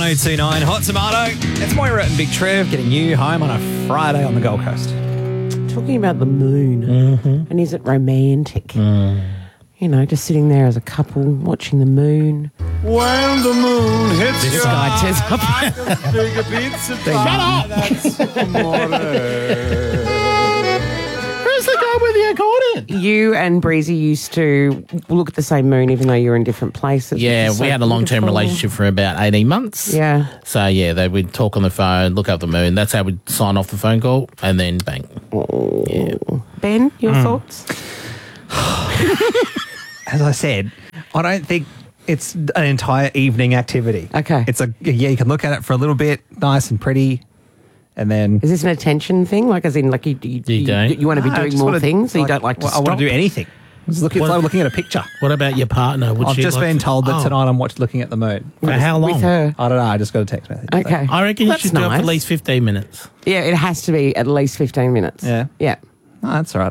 1029 Hot Tomato. It's Moira and Big Trev getting you home on a Friday on the Gold Coast. Talking about the moon, and is it romantic? You know, just sitting there as a couple watching the moon. When the moon hits This your guy turns up. big pizza pie. That's amore. Who's the guy with the accordion? You and Breezy used to look at the same moon even though you were in different places. Yeah, It's so we had a long-term beautiful. relationship for about 18 months. Yeah. So, yeah, we'd talk on the phone, look up the moon. That's how we'd sign off the phone call, and then bang. Yeah. Ben, your thoughts? As I said, I don't think it's an entire evening activity. Okay. It's you can look at it for a little bit, nice and pretty, and then... Is this an attention thing? Like, as in, like, you don't? want to be I doing just more wanna, things, so you don't like to I stop? want to do anything. It's like looking at a picture. What about your partner? Would I've she just like been to- told that Oh. tonight I'm looking at the moon. For how long? With her. I don't know. I just got a text message. Okay. I reckon you That's should do it for nice. at least 15 minutes. Yeah, it has to be at least 15 minutes. Yeah. Yeah. Oh, that's all right.